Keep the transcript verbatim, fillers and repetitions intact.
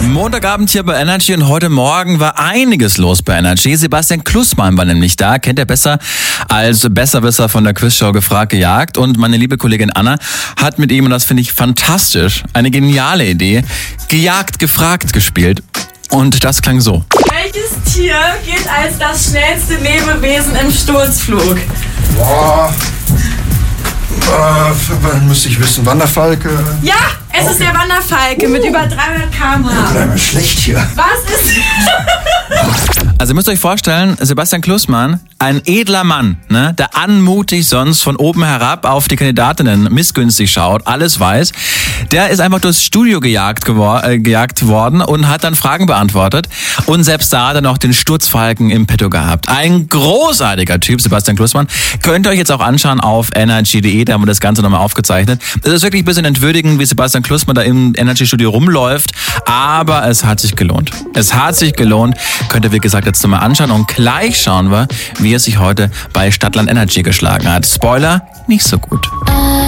Montagabend hier bei Energy und heute Morgen war einiges los bei Energy. Sebastian Klussmann war nämlich da, kennt er besser als Besserwisser von der Quizshow Gefragt gejagt. Und meine liebe Kollegin Anna hat mit ihm, und das finde ich fantastisch, eine geniale Idee, Gejagt gefragt gespielt. Und das klang so. Welches Tier gilt als das schnellste Lebewesen im Sturzflug? Boah. Äh, müsste ich wissen, Wanderfalke? Ja, es okay. ist der Wanderfalke uh. mit über dreihundert Kilometer pro Stunde. Bleib mal schlecht hier. Was ist... Also ihr müsst euch vorstellen, Sebastian Klussmann, ein edler Mann, ne, der anmutig sonst von oben herab auf die Kandidatinnen missgünstig schaut, alles weiß, der ist einfach durchs Studio gejagt, gewor- äh, gejagt worden und hat dann Fragen beantwortet. Und selbst da hat er noch den Sturzfalken im Petto gehabt. Ein großartiger Typ, Sebastian Klussmann. Könnt ihr euch jetzt auch anschauen auf energy punkt de, da haben wir das Ganze nochmal aufgezeichnet. Es ist wirklich ein bisschen entwürdigend, wie Sebastian Klussmann da im Energy-Studio rumläuft, aber es hat sich gelohnt. Es hat sich gelohnt. Könnt ihr, wie gesagt, jetzt nochmal anschauen und gleich schauen wir, wie er sich heute bei Stadtland Energy geschlagen hat. Spoiler, nicht so gut.